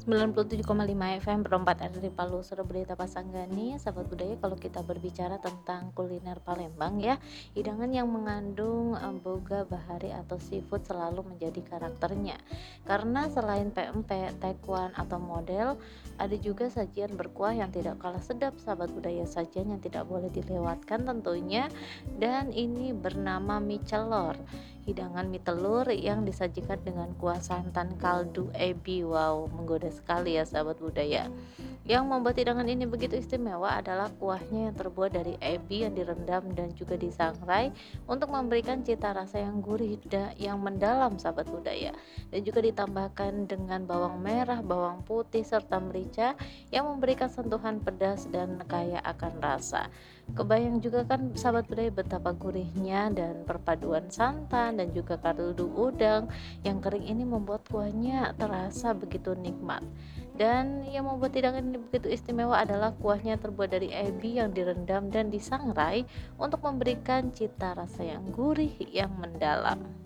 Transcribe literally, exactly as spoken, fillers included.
sembilan puluh tujuh koma lima F M Perempat ada di Palu, Surabaya, Pasanggani. Sahabat budaya, kalau kita berbicara tentang kuliner Palembang ya, hidangan yang mengandung eh, boga bahari atau seafood selalu menjadi karakternya. Karena selain pempek, tekwan atau model, ada juga sajian berkuah yang tidak kalah sedap. Sahabat budaya, sajian yang tidak boleh dilewatkan tentunya, dan ini bernama mie celor. Hidangan mie telur yang disajikan dengan kuah santan kaldu ebi. Wow, menggoda sekali ya sahabat budaya. Yang membuat hidangan ini begitu istimewa adalah kuahnya yang terbuat dari ebi yang direndam dan juga disangrai untuk memberikan cita rasa yang gurih da- yang mendalam sahabat budaya. Dan juga ditambahkan dengan bawang merah, bawang putih serta merica yang memberikan sentuhan pedas dan kaya akan rasa. Kebayang juga kan sahabat budaya betapa gurihnya dan perpaduan santan dan juga kaldu udang yang kering ini membuat kuahnya terasa begitu nikmat. Dan yang membuat hidangan ini begitu istimewa adalah kuahnya terbuat dari ebi yang direndam dan disangrai untuk memberikan cita rasa yang gurih yang mendalam.